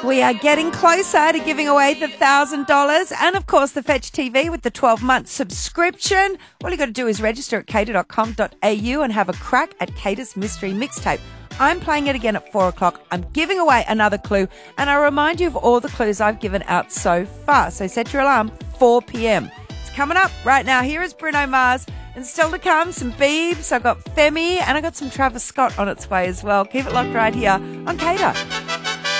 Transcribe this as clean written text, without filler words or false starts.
We are getting closer to giving away the $1,000 and, of course, the Fetch TV with the 12-month subscription. All you got to do is register at cater.com.au and have a crack at Cater's Mystery Mixtape. I'm playing it again at 4 o'clock. I'm giving away another clue, and I remind you of all the clues I've given out so far. So set your alarm, 4 p.m. It's coming up right now. Here is Bruno Mars. And still to come, some Biebs. I've got Femi, and I've got some Travis Scott on its way as well. Keep it locked right here on Cater.